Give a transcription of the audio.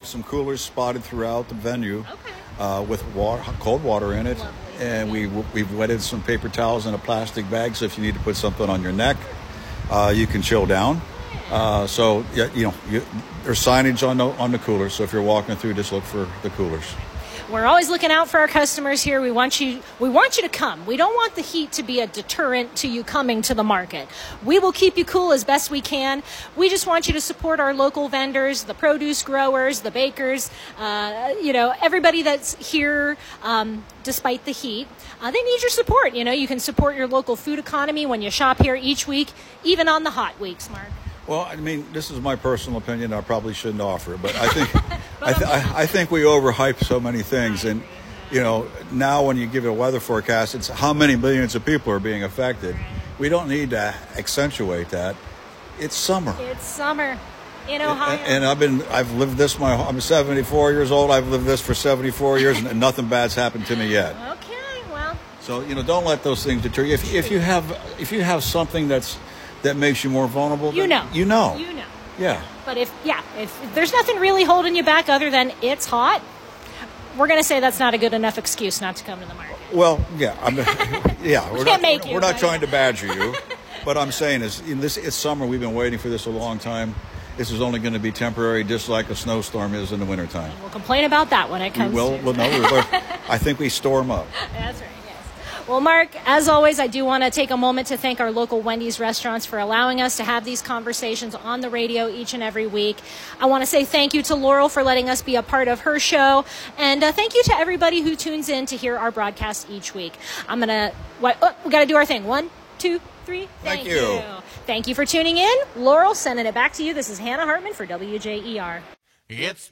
some coolers spotted throughout the venue. Okay. With cold water in it. Lovely. And we've wetted some paper towels in a plastic bag, so if you need to put something on your neck, you can chill down. So there's signage on the coolers, so if you're walking through, just look for the coolers. We're always looking out for our customers here. We want you to come. We don't want the heat to be a deterrent to you coming to the market. We will keep you cool as best we can. We just want you to support our local vendors, the produce growers, the bakers, everybody that's here despite the heat. They need your support. You can support your local food economy when you shop here each week, even on the hot weeks, Mark. Well, I mean, this is my personal opinion. I probably shouldn't offer it, but I think I think we overhype so many things. And, now when you give a weather forecast, it's how many millions of people are being affected. We don't need to accentuate that. It's summer. It's summer in Ohio. And I've lived this I'm 74 years old. I've lived this for 74 years, and nothing bad's happened to me yet. Okay, well. So, don't let those things deter you. If you have something that makes you more vulnerable, You know. Yeah. But if there's nothing really holding you back other than it's hot, we're going to say that's not a good enough excuse not to come to the market. Well, yeah. We're not trying to badger you. What I'm saying is, it's summer. We've been waiting for this a long time. This is only going to be temporary, just like a snowstorm is in the wintertime. And we'll complain about that when it comes I think we store them up. That's right. Well, Mark, as always, I do want to take a moment to thank our local Wendy's restaurants for allowing us to have these conversations on the radio each and every week. I want to say thank you to Laurel for letting us be a part of her show. And thank you to everybody who tunes in to hear our broadcast each week. We got to do our thing. 1, 2, 3. Thank you. Thank you for tuning in. Laurel, sending it back to you. This is Hannah Hartman for WJER. It's